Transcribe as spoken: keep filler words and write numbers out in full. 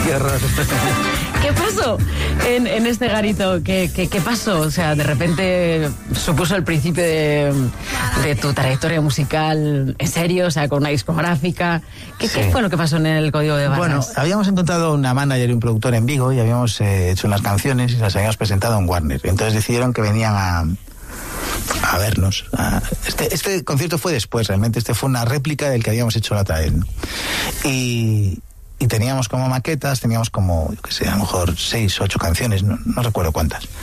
Qué horror. ¿Qué pasó en, en este garito? ¿Qué, qué, ¿Qué pasó? O sea, de repente supuso el principio de, de tu trayectoria musical en serio, o sea, con una discográfica. ¿Qué, sí. ¿Qué fue lo que pasó en el Código de Barras? Bueno, habíamos encontrado una manager y un productor en Vigo y habíamos eh, hecho unas canciones y las habíamos presentado en Warner. Entonces decidieron que venían a... a vernos. A... Este, este concierto fue después, realmente. Este fue una réplica del que habíamos hecho la otra vez, ¿no? Y... y teníamos como maquetas, teníamos como, yo qué sé, a lo mejor seis, ocho canciones, no, no recuerdo cuántas.